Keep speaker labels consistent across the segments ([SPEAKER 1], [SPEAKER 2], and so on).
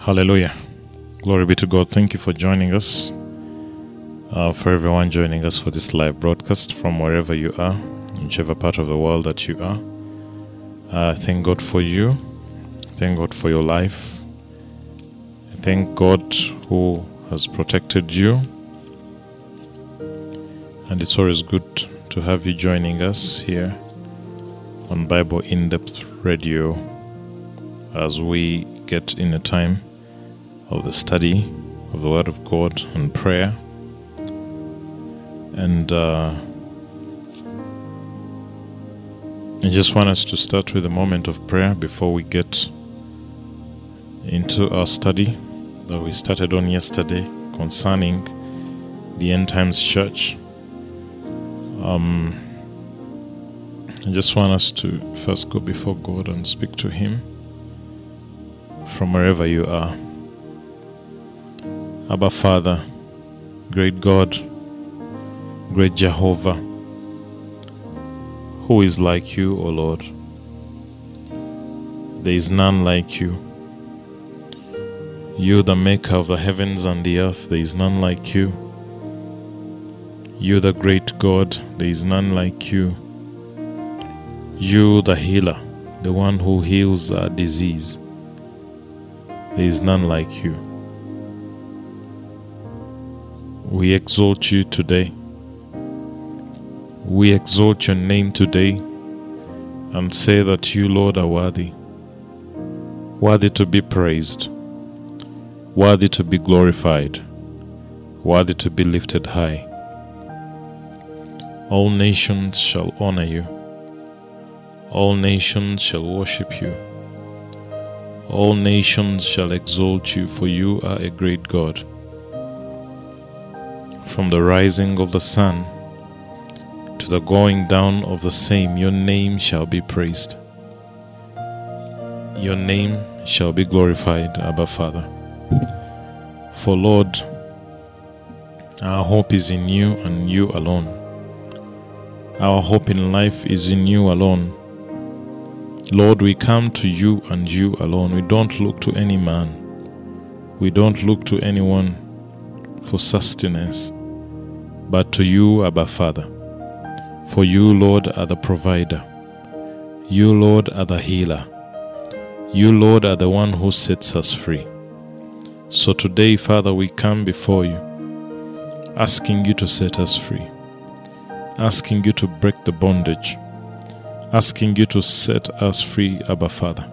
[SPEAKER 1] Hallelujah. Glory be to God. Thank you for joining us. For everyone joining us for this live broadcast from wherever you are, whichever part of the world that you are. Thank God for you. Thank God for your life. Thank God who has protected you. And it's always good to have you joining us here on Bible In-Depth Radio as we get in a time of the study of the Word of God and prayer. And I just want us to start with a moment of prayer before we get into our study that we started on yesterday concerning the End Times Church. I just want us to first go before God and speak to Him from wherever you are. Abba Father, great God, great Jehovah, who is like you, O Lord? There is none like you. You, the maker of the heavens and the earth, there is none like you. You, the great God, there is none like you. You, the healer, the one who heals our disease, there is none like you. We exalt you today. We exalt your name today and say that you, Lord, are worthy. Worthy to be praised. Worthy to be glorified. Worthy to be lifted high. All nations shall honor you. All nations shall worship you. All nations shall exalt you, for you are a great God. From the rising of the sun to the going down of the same, your name shall be praised. Your name shall be glorified, Abba Father. For Lord, our hope is in you and you alone. Our hope in life is in you alone. Lord, we come to you and you alone. We don't look to any man. We don't look to anyone for sustenance, but to you, Abba Father. For you, Lord, are the provider. You, Lord, are the healer. You, Lord, are the one who sets us free. So today, Father, we come before you, asking you to set us free, asking you to break the bondage, asking you to set us free, Abba Father.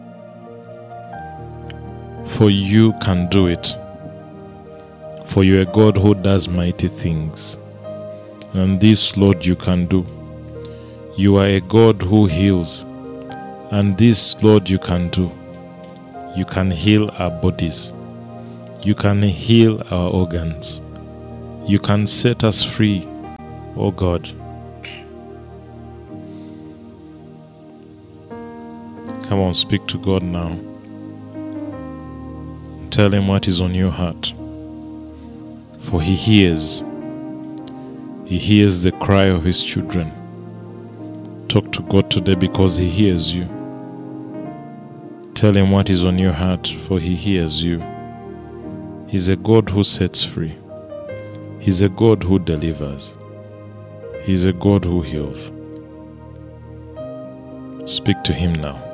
[SPEAKER 1] For you can do it. For you are a God who does mighty things. And this, Lord, you can do. You are a God who heals. And this, Lord, you can do. You can heal our bodies. You can heal our organs. You can set us free, O God. Come on, speak to God now. Tell Him what is on your heart. For He hears. He hears the cry of His children. Talk to God today because He hears you. Tell Him what is on your heart, for He hears you. He's a God who sets free. He's a God who delivers. He's a God who heals. Speak to Him now.